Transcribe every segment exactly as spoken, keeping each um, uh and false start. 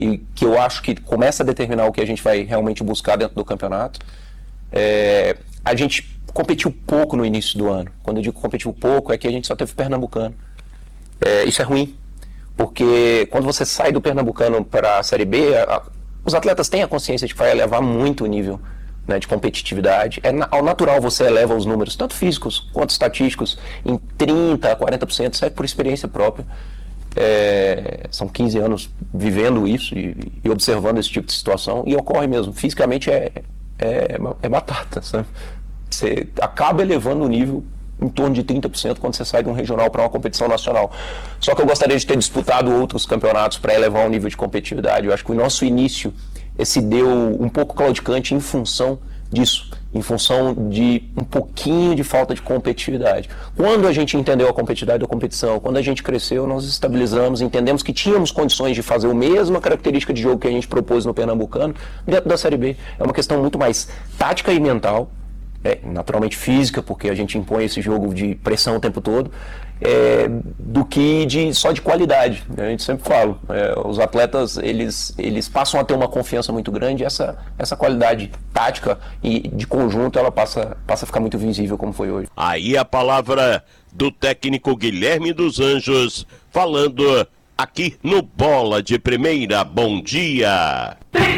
e que eu acho que começa a determinar o que a gente vai realmente buscar dentro do campeonato. É, a gente competiu pouco no início do ano. Quando eu digo competiu pouco, é que a gente só teve Pernambucano. É, isso é ruim, porque quando você sai do Pernambucano para a Série B, a, os atletas têm a consciência de que vai elevar muito o nível, né, de competitividade. É na, ao natural você eleva os números, tanto físicos quanto estatísticos, em trinta a quarenta por cento, isso é por experiência própria. É, são quinze anos vivendo isso e, e observando esse tipo de situação, e ocorre mesmo. Fisicamente é, é, é batata, sabe? Você acaba elevando o nível em torno de trinta por cento quando você sai de um regional para uma competição nacional. Só que eu gostaria de ter disputado outros campeonatos para elevar o nível de competitividade. Eu acho que o nosso início se deu um pouco claudicante em função disso, em função de um pouquinho de falta de competitividade. Quando a gente entendeu a competitividade da competição, quando a gente cresceu, nós estabilizamos, entendemos que tínhamos condições de fazer a mesma característica de jogo que a gente propôs no Pernambucano dentro da Série B. É uma questão muito mais tática e mental, é, naturalmente física, porque a gente impõe esse jogo de pressão o tempo todo, é, do que de, só de qualidade. A gente sempre fala, é, os atletas eles, eles passam a ter uma confiança muito grande, e essa, essa qualidade tática e de conjunto ela passa, passa a ficar muito visível como foi hoje. Aí a palavra do técnico Guilherme dos Anjos, falando aqui no Bola de Primeira. Bom dia!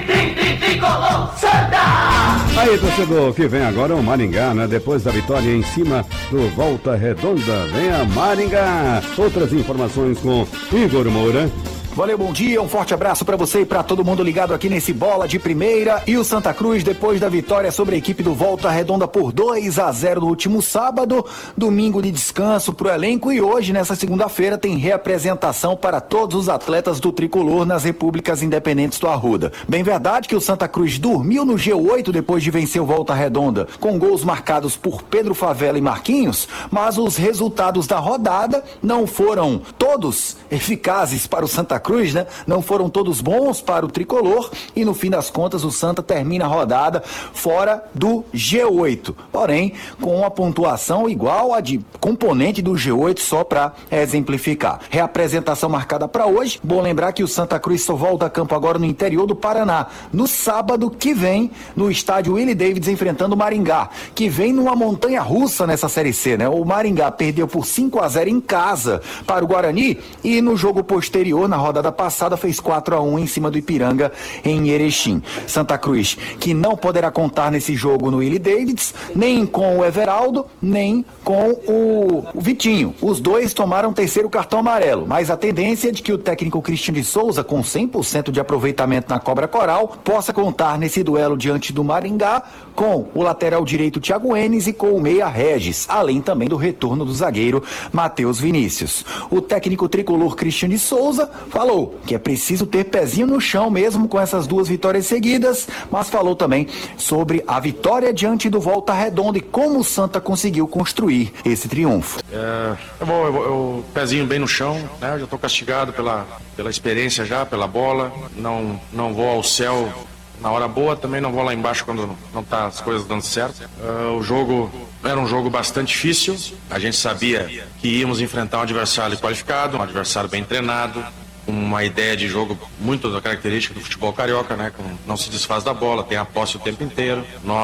Aí, torcedor, que vem agora é o Maringá, né? Depois da vitória em cima do Volta Redonda, vem a Maringá. Outras informações com Igor Moura. Valeu, bom dia, um forte abraço pra você e pra todo mundo ligado aqui nesse Bola de Primeira. E o Santa Cruz, depois da vitória sobre a equipe do Volta Redonda por dois a zero no último sábado, domingo de descanso pro elenco, e hoje, nessa segunda-feira, tem reapresentação para todos os atletas do Tricolor nas Repúblicas Independentes do Arruda. Bem verdade que o Santa Cruz dormiu no G oito depois de vencer o Volta Redonda, com gols marcados por Pedro Favela e Marquinhos, mas os resultados da rodada não foram todos eficazes para o Santa Cruz, né? Não foram todos bons para o Tricolor, e no fim das contas o Santa termina a rodada fora do G oito, porém com uma pontuação igual a de componente do G oito, só para exemplificar. Reapresentação marcada para hoje. Bom lembrar que o Santa Cruz só volta a campo agora no interior do Paraná, no sábado que vem, no estádio Willie Davids, enfrentando o Maringá, que vem numa montanha russa nessa Série C, né? O Maringá perdeu por cinco a zero em casa para o Guarani, e no jogo posterior, na rodada passada, fez quatro a um em cima do Ipiranga em Erechim. Santa Cruz, que não poderá contar nesse jogo no Willie Davids, nem com o Everaldo, nem com o, o Vitinho. Os dois tomaram terceiro cartão amarelo, mas a tendência é de que o técnico Cristian de Souza, com cem por cento de aproveitamento na Cobra Coral, possa contar nesse duelo diante do Maringá com o lateral direito Thiago Enes e com o meia Regis, além também do retorno do zagueiro Matheus Vinícius. O técnico tricolor Cristian de Souza falou que é preciso ter pezinho no chão mesmo com essas duas vitórias seguidas, mas falou também sobre a vitória diante do Volta Redonda e como o Santa conseguiu construir esse triunfo. É, é bom, eu, eu, pezinho bem no chão, né? Eu já estou castigado pela, pela experiência já, pela bola, não, não vou ao céu na hora boa, também não vou lá embaixo quando não tá as coisas dando certo. Uh, o jogo era um jogo bastante difícil, a gente sabia que íamos enfrentar um adversário qualificado, um adversário bem treinado, uma ideia de jogo muito da característica do futebol carioca, né? Não se desfaz da bola, tem a posse o tempo inteiro.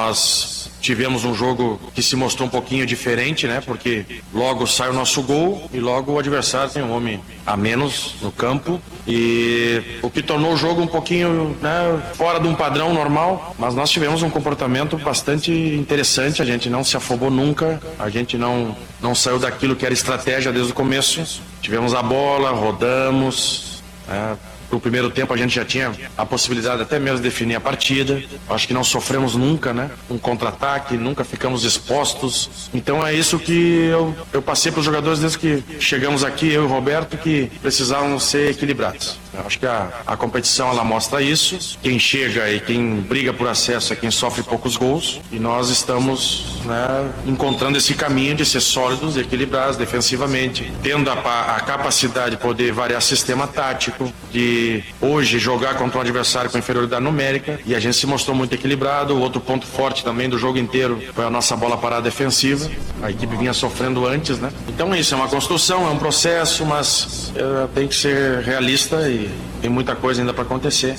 Nós tivemos um jogo que se mostrou um pouquinho diferente, né? Porque logo sai o nosso gol e logo o adversário tem um homem a menos no campo, e o que tornou o jogo um pouquinho, né, fora de um padrão normal, mas nós tivemos um comportamento bastante interessante, a gente não se afobou nunca, a gente não, não saiu daquilo que era estratégia desde o começo, tivemos a bola, rodamos, né? No primeiro tempo a gente já tinha a possibilidade até mesmo de definir a partida. Acho que não sofremos nunca, né? Um contra-ataque, nunca ficamos expostos. Então é isso que eu, eu passei para os jogadores desde que chegamos aqui, eu e o Roberto, que precisavam ser equilibrados. Eu acho que a, a competição ela mostra isso. Quem chega e quem briga por acesso é quem sofre poucos gols. E nós estamos, né, encontrando esse caminho de ser sólidos e equilibrados defensivamente, tendo a, a capacidade de poder variar sistema tático, de hoje jogar contra um adversário com inferioridade numérica, e a gente se mostrou muito equilibrado. O outro ponto forte também do jogo inteiro foi a nossa bola parada defensiva. A equipe vinha sofrendo antes, né? Então é isso, é uma construção, é um processo, mas é, tem que ser realista e tem muita coisa ainda para acontecer.